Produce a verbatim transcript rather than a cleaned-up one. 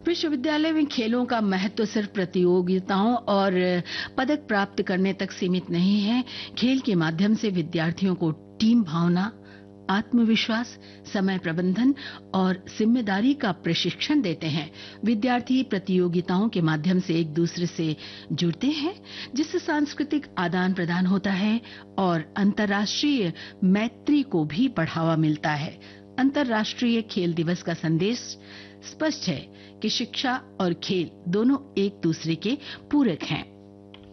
विश्वविद्यालय में खेलों का महत्व सिर्फ प्रतियोगिताओं और पदक प्राप्त करने तक सीमित नहीं है। खेल के माध्यम से विद्यार्थियों को टीम भावना, आत्मविश्वास, समय प्रबंधन और जिम्मेदारी का प्रशिक्षण देते हैं। विद्यार्थी प्रतियोगिताओं के माध्यम से एक दूसरे से जुड़ते हैं, जिससे सांस्कृतिक आदान प्रदान होता है और अंतर्राष्ट्रीय मैत्री को भी बढ़ावा मिलता है। अंतर्राष्ट्रीय खेल दिवस का संदेश स्पष्ट है कि शिक्षा और खेल दोनों एक दूसरे के पूरक हैं।